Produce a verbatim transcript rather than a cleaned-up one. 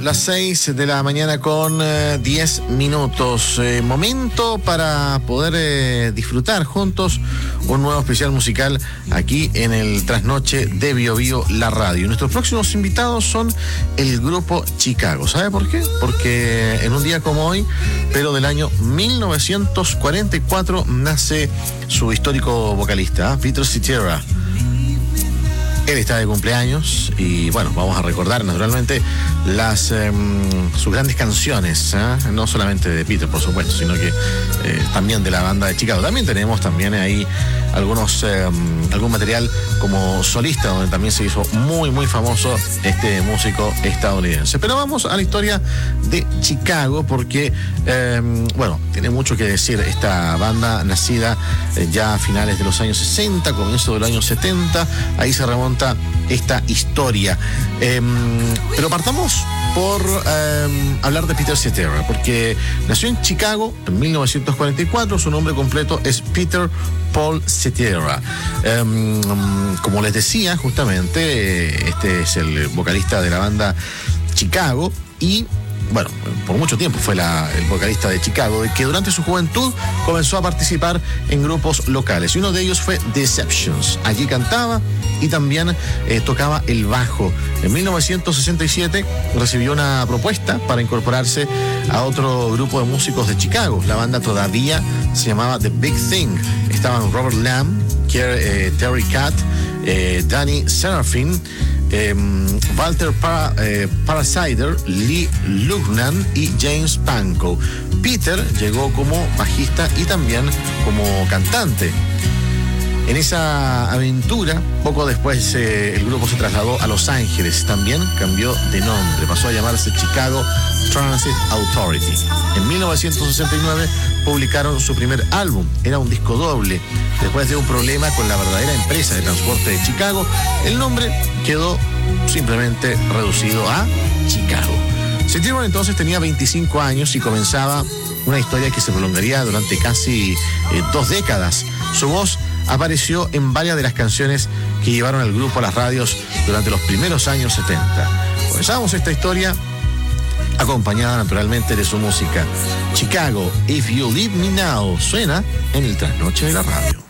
las seis de la mañana con eh, diez minutos. Eh, momento para poder eh, disfrutar juntos un nuevo especial musical aquí en el Trasnoche de Bio Bio, la radio. Nuestros próximos invitados son el grupo Chicago. ¿Sabe por qué? Porque en un día como hoy, pero del año mil novecientos cuarenta y cuatro, nace su histórico vocalista, ¿eh? Peter Cetera. Él está de cumpleaños y bueno, vamos a recordar naturalmente las eh, sus grandes canciones, ¿eh? No solamente de Peter, por supuesto, sino que eh, también de la banda de Chicago. También tenemos también ahí algunos eh, algún material como solista, donde también se hizo muy muy famoso este músico estadounidense. Pero vamos a la historia de Chicago porque eh, bueno, tiene mucho que decir esta banda nacida eh, ya a finales de los años sesenta, comienzo de los años setenta. Ahí se remonta esta historia. Eh, pero partamos por eh, hablar de Peter Cetera, porque nació en Chicago en mil novecientos cuarenta y cuatro. Su nombre completo es Peter Paul Cetera. Eh, como les decía, justamente, este es el vocalista de la banda Chicago y bueno, por mucho tiempo fue la, el vocalista de Chicago, que durante su juventud comenzó a participar en grupos locales. Y uno de ellos fue Deceptions. Allí cantaba y también eh, tocaba el bajo. En mil novecientos sesenta y siete recibió una propuesta para incorporarse a otro grupo de músicos de Chicago. La banda todavía se llamaba The Big Thing. Estaban Robert Lamb, eh, Terry Kath, eh, Danny Serafin, Eh, Walter Para, eh, Parasider, Lee Lugnan y James Pankow. Peter llegó como bajista y también como cantante. En esa aventura, poco después eh, el grupo se trasladó a Los Ángeles. También cambió de nombre, pasó a llamarse Chicago Transit Authority. En mil novecientos sesenta y nueve publicaron su primer álbum, era un disco doble. Después de un problema con la verdadera empresa de transporte de Chicago, el nombre quedó simplemente reducido a Chicago. Cetera entonces tenía veinticinco años y comenzaba una historia que se prolongaría durante casi eh, dos décadas. Su voz apareció en varias de las canciones que llevaron al grupo a las radios durante los primeros años setenta. Comenzamos esta historia acompañada naturalmente de su música. Chicago, If You Leave Me Now, suena en el Trasnoche de la radio.